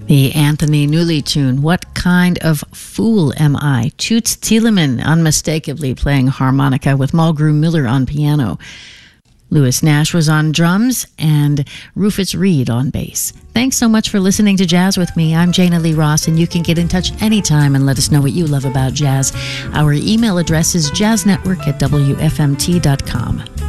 The Anthony Newley tune, What Kind of Fool Am I? Toots Thielemann unmistakably playing harmonica with Mulgrew Miller on piano. Lewis Nash was on drums and Rufus Reid on bass. Thanks so much for listening to Jazz with me. I'm Jana Lee Ross, and you can get in touch anytime and let us know what you love about jazz. Our email address is jazznetwork@wfmt.com.